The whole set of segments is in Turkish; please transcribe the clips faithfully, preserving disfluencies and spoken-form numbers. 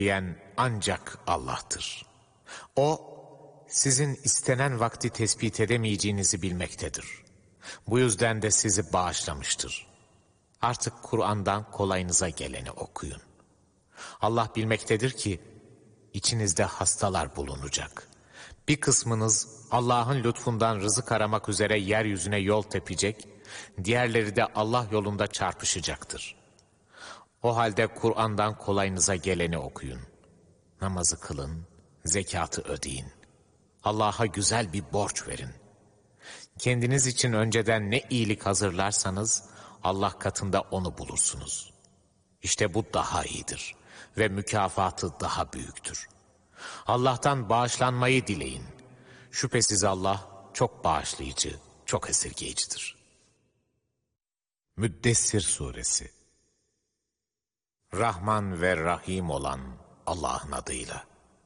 diyen ancak Allah'tır. O, sizin istenen vakti tespit edemeyeceğinizi bilmektedir. Bu yüzden de sizi bağışlamıştır. Artık Kur'an'dan kolayınıza geleni okuyun. Allah bilmektedir ki, içinizde hastalar bulunacak. Bir kısmınız Allah'ın lütfundan rızık aramak üzere yeryüzüne yol tepecek, diğerleri de Allah yolunda çarpışacaktır. O halde Kur'an'dan kolayınıza geleni okuyun. Namazı kılın, zekatı ödeyin. Allah'a güzel bir borç verin. Kendiniz için önceden ne iyilik hazırlarsanız Allah katında onu bulursunuz. İşte bu daha iyidir ve mükafatı daha büyüktür. Allah'tan bağışlanmayı dileyin. Şüphesiz Allah çok bağışlayıcı, çok esirgeyicidir. Müddessir Suresi. Rahman ve Rahim olan Allah'ın adıyla.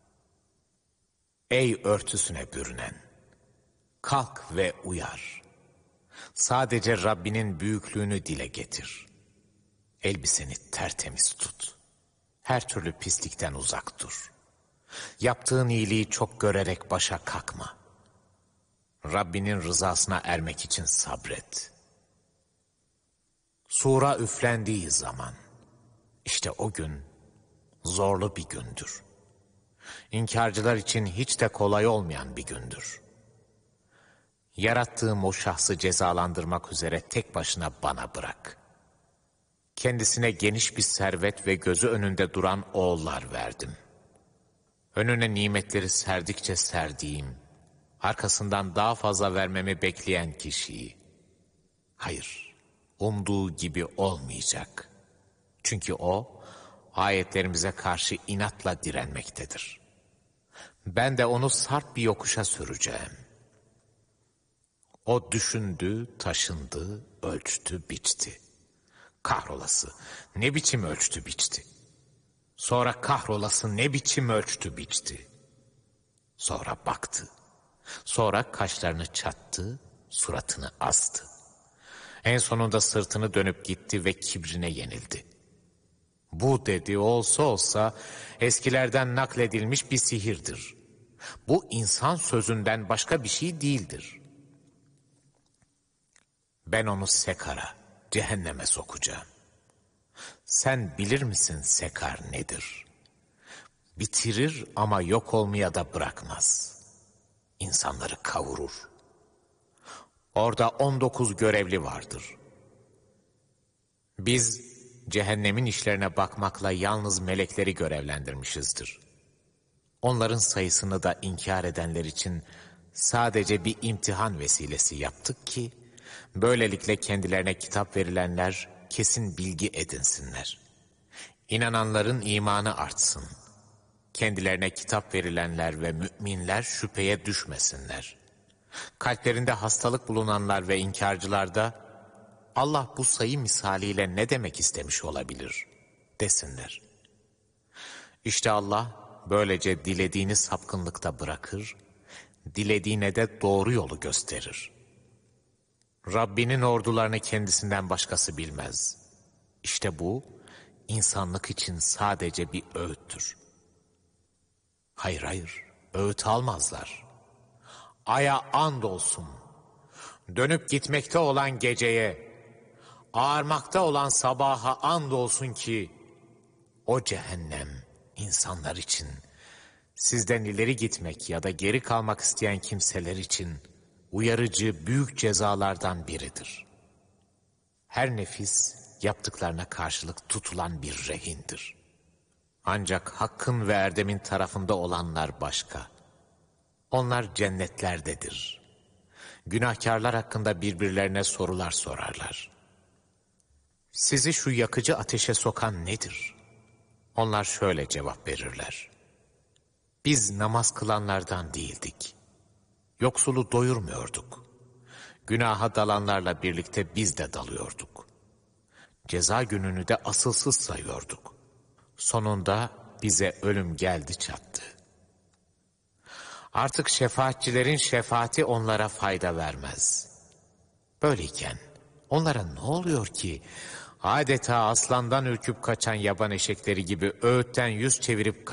Ey örtüsüne bürünen! Kalk ve uyar. Sadece Rabbinin büyüklüğünü dile getir. Elbiseni tertemiz tut. Her türlü pislikten uzak dur. Yaptığın iyiliği çok görerek başa kalkma. Rabbinin rızasına ermek için sabret. Sura üflendiği zaman, işte o gün zorlu bir gündür. İnkarcılar için hiç de kolay olmayan bir gündür. Yarattığım o şahsı cezalandırmak üzere tek başına bana bırak. Kendisine geniş bir servet ve gözü önünde duran oğullar verdim. Önüne nimetleri serdikçe serdiğim, arkasından daha fazla vermemi bekleyen kişiyi. Hayır, umduğu gibi olmayacak. Çünkü o, ayetlerimize karşı inatla direnmektedir. Ben de onu sarp bir yokuşa süreceğim. O düşündü, taşındı, ölçtü, biçti. Kahrolası, ne biçim ölçtü, biçti. Sonra kahrolası ne biçim ölçtü, biçti. Sonra baktı. Sonra kaşlarını çattı, suratını astı. En sonunda sırtını dönüp gitti ve kibrine yenildi. Bu dedi, olsa olsa eskilerden nakledilmiş bir sihirdir. Bu insan sözünden başka bir şey değildir. Ben onu sekara, cehenneme sokacağım. Sen bilir misin sekar nedir? Bitirir ama yok olmaya da bırakmaz. İnsanları kavurur. Orada on dokuz görevli vardır. Biz cehennemin işlerine bakmakla yalnız melekleri görevlendirmişizdir. Onların sayısını da inkar edenler için sadece bir imtihan vesilesi yaptık ki, böylelikle kendilerine kitap verilenler kesin bilgi edinsinler. İnananların imanı artsın. Kendilerine kitap verilenler ve müminler şüpheye düşmesinler. Kalplerinde hastalık bulunanlar ve inkarcılar da, Allah bu sayı misaliyle ne demek istemiş olabilir desinler. İşte Allah böylece dilediğini sapkınlıkta bırakır, dilediğine de doğru yolu gösterir. Rabbinin ordularını kendisinden başkası bilmez. İşte bu, insanlık için sadece bir öğüttür. Hayır hayır, öğüt almazlar. Aya andolsun, dönüp gitmekte olan geceye, ağarmakta olan sabaha andolsun ki, o cehennem insanlar için, sizden ileri gitmek ya da geri kalmak isteyen kimseler için uyarıcı büyük cezalardan biridir. Her nefis yaptıklarına karşılık tutulan bir rehindir. Ancak hakkın ve erdemin tarafında olanlar başka. Onlar cennetlerdedir. Günahkarlar hakkında birbirlerine sorular sorarlar. Sizi şu yakıcı ateşe sokan nedir? Onlar şöyle cevap verirler. Biz namaz kılanlardan değildik. Yoksulu doyurmuyorduk. Günaha dalanlarla birlikte biz de dalıyorduk. Ceza gününü de asılsız sayıyorduk. Sonunda bize ölüm geldi çattı. Artık şefaatçilerin şefaati onlara fayda vermez. Böyleyken onlara ne oluyor ki adeta aslandan ürküp kaçan yaban eşekleri gibi öğütten yüz çevirip